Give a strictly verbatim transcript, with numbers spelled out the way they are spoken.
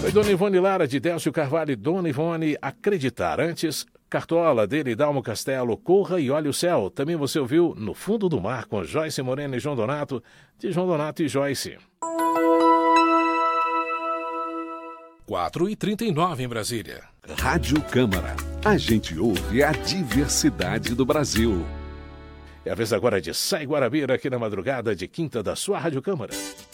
Oi, Dona Ivone Lara de Délcio Carvalho. Dona Ivone, acreditar antes... Cartola dele, Dalmo Castelo, Corra e Olhe o Céu. Também você ouviu No Fundo do Mar com Joyce Moreno e João Donato, de João Donato e Joyce. quatro e trinta e nove em Brasília. Rádio Câmara. A gente ouve a diversidade do Brasil. É a vez agora de Sai Guarabira aqui na madrugada de quinta da sua Rádio Câmara.